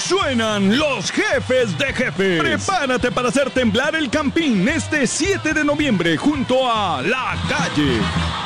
Suenan los jefes de jefes. Prepárate para hacer temblar el Campín este 7 de noviembre junto a La Calle.